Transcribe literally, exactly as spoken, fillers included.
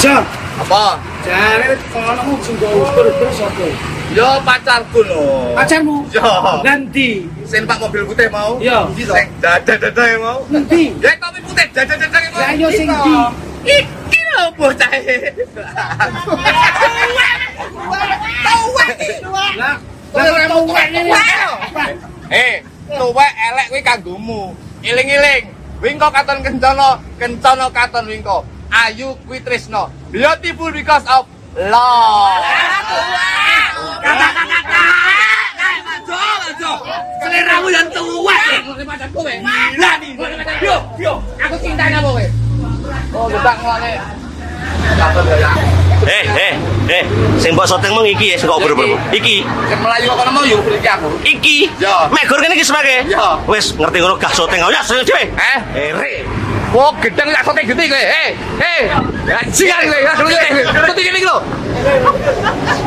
Jon, Apa? jare kono sing go ukur sapa? Yo pacarku no. Pacarmu? Yo. Nanti. Sing Pak mobil putih mau? Yo. Sing dadah-dadah mau? Nanti. Ya kopi putih dadah-dadah mau. Lah yo sing di. Iki lho bocah e. Tuwek. Lah, lah ora tuwek ngene. Eh, tuwek elek kuwi kanggomu. Iling-iling. Wingko katon kencana, kencana katon wingko. Ayu kuwi tresno. Beautiful because of love. Kata-kata. Ajo, ajo. Seleramu yang tuwek. Macam kowe. Gila nih. Yo, yo. Aku cinta sama kowe. Oh, gebak ngene. Eh, eh, eh, sing mbok syuting mung iki ya sing kok bener-bener. Iki. Sing melayu kok mau yo iki aku. Iki. Ya. Mek gur kene iki semake. Ya. Wis ngerti ngono gak syuting aja dhewe. Eh, Eh, re. oh gedeng lak sote gede kowe. Eh, eh. Ya sing kowe. Ya, syuting iki lho.